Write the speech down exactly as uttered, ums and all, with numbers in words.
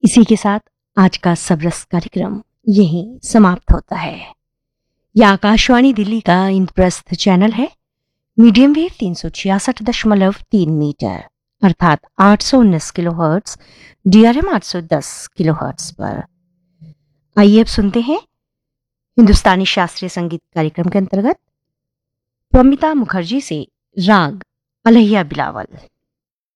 इसी के साथ आज का सबरस कार्यक्रम यहीं समाप्त होता है। यह आकाशवाणी दिल्ली का इंद्रप्रस्थ चैनल है। मीडियम वेव तीन सौ छियासठ दशमलव तीन मीटर अर्थात आठ सौ उन्नीस किलो हर्ट्स, डीआरएम आठ सौ दस किलो हर्ट्स पर। आइए अब सुनते हैं हिंदुस्तानी शास्त्रीय संगीत कार्यक्रम के अंतर्गत प्रमिता मुखर्जी से राग अलहिया बिलावल।